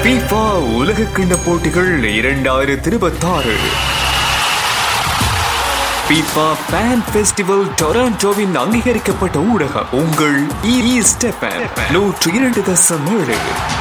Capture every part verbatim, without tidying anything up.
FIFA உலக கிண்ண போட்டிகள் இரண்டாயிரத்தி இருபத்தாறு FIFA Fan Festival டொராண்டோவின் அங்கீகரிக்கப்பட்ட ஊடகம் உங்கள் ஈஸ்ட் எஃப்எம் நூற்று இரண்டு தசம் ஏழு.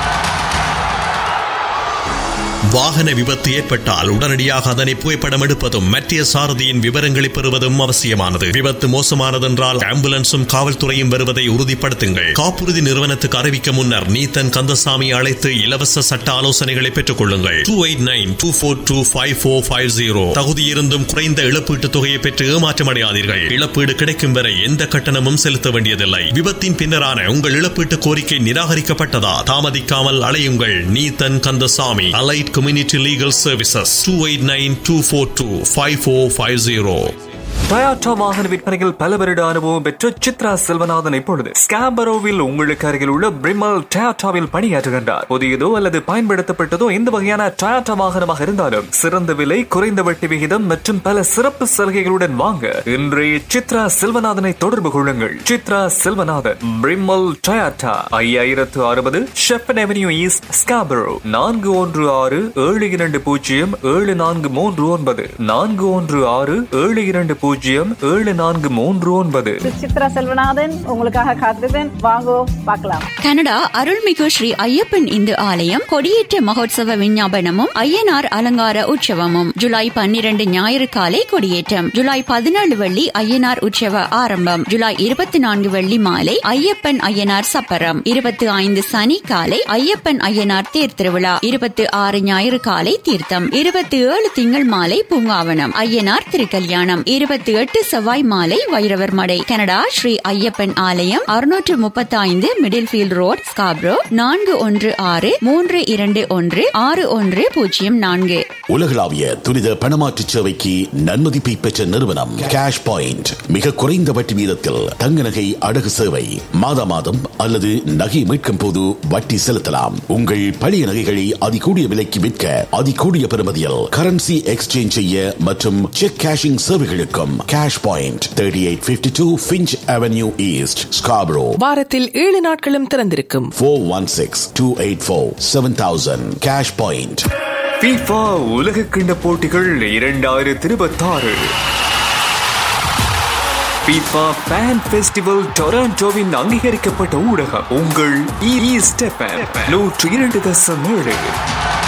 வாகன விபத்து ஏற்பட்டால் உடனடியாக அதனை புகைப்படம் எடுப்பதும் மத்திய சாரதியின் விவரங்களை பெறுவதும் அவசியமானது. விபத்து மோசமானதென்றால் ஆம்புலன்ஸும் காவல்துறையும் வருவதை உறுதிப்படுத்துங்கள். காப்புறுதி நிறுவனத்துக்கு அறிவிக்க முன்னர் நீத்தன் கந்தசாமி அழைத்து இலவச சட்ட ஆலோசனைகளை பெற்றுக் கொள்ளுங்கள். Two eight nine two four two five four five zero. தகுதியிருந்தும் குறைந்த இழப்பீட்டுத் தொகையை பெற்று ஏமாற்றமடையாதீர்கள். இழப்பீடு கிடைக்கும் வரை எந்த கட்டணமும் செலுத்த வேண்டியதில்லை. விபத்தின் பின்னரான உங்கள் இழப்பீட்டு கோரிக்கை நிராகரிக்கப்பட்டதா? தாமதிக்காமல் அலையுங்கள். Neethan Kandasamy, allied Community Legal Services, two eight nine two four two five four five zero. Toyota வாகன விற்பனையில் பல வருட அனுபவம் பெற்ற சித்ரா செல்வநாதன் இப்பொழுது ஸ்காம்பரோவில் உங்களுக்கு அருகில் உள்ள பிரிமல் டொயோட்டாவில் பணியாற்றுகின்றார். புதியதோ அல்லது பயன்படுத்தப்பட்டதோ எந்த வகையான டொயோட்டா வாகனமாக இருந்தாலும் சிறந்த விலை, குறைந்த வட்டி விகிதம் மற்றும் பல சிறப்பு சலுகைகளுடன் வாங்க இன்றைய சித்ரா செல்வநாதனை தொடர்பு கொள்ளுங்கள். சித்ரா செல்வநாதன், பிரிமல் டொயோட்டா, ஐயாயிரத்து அறுபது ஷெப்பர்ட் அவென்யூ ஈஸ்ட், ஸ்காம்பரோ. நான்கு ஒன்று ஆறு ஏழு இரண்டு பூஜ்ஜியம் ஏழு நான்கு மூன்று ஒன்பது நான்கு ஒன்று ஆறு ஏழு இரண்டு பூஜ்ஜியம் ஏழு நான்கு மூன்று ஒன்பது. சித்ரா செல்வநாதன் உங்களுக்காக காத்திருப்பேன். வாங்கோ பார்க்கலாம். கனடா அருள்மிகு ஸ்ரீ ஐயப்பன் இந்து ஆலயம் கொடியேற்ற மகோத்சவ விஞ்ஞாபனமும் ஐயனார் அலங்கார உற்சவமும் ஜூலை பன்னிரண்டு ஞாயிறு காலை கொடியேற்றம். ஜூலை பதினேழு வெள்ளி ஐயனார் உற்சவ ஆரம்பம். ஜூலை இருபத்தி நான்கு வெள்ளி மாலை ஐயப்பன் ஐயனார் சப்பரம். இருபத்தி ஐந்து சனி காலை ஐயப்பன் ஐயனார் தேர் திருவிழா. இருபத்தி ஆறு ஞாயிறு காலை தீர்த்தம். இருபத்தி ஏழு திங்கள் மாலை பூங்காவனம் ஐயனார் திருக்கல்யாணம். இருபத்தி எட்டு செவ்வாய் மாலை வைரவர் மடை. கனடா ஸ்ரீ ஐயப்பன் ஆலயம், அறுநூற்று முப்பத்தி ஐந்து மிடில் ஃபீல்ட் ரோட், ஸ்காப்ரோ. நான்கு ஒன்று ஆறு மூன்று இரண்டு ஒன்று ஆறு ஒன்று பூஜ்ஜியம் நான்கு. உலகளாவிய துரித பணமாற்று சேவைக்கு நன்மதிப்பை பெற்ற நிறுவனம் கேஷ் பாயிண்ட். மிக குறைந்த வட்டி வீதத்தில் தங்க நகை அடகு சேவை. மாதா மாதம் அல்லது நகை மீட்கும் போது வட்டி செலுத்தலாம். உங்கள் பழைய நகைகளை அதிகூடிய விலைக்கு விற்க அதிகூடிய பெறுமதியில் கரன்சி எக்ஸ்சேஞ்ச் செய்ய மற்றும் check cashing சேவைகளுக்கும் cash point thirty eight fifty two Finch Avenue East, Scarborough. வாரத்தில் ஏழு நாட்களும் திறந்திருக்கும். Four one six two eight four seven thousand. Cash point. FIFA உலக கிண்ண போட்டிகள் இரண்டாயிரத்தி இருபத்தாறு FIFA Fan Festival டொராண்டோவின் அங்கீகரிக்கப்பட்ட ஊடகம் உங்கள் ஈஸ்ட் எஃப்எம் நூற்று இரண்டு தசம் ஏழு.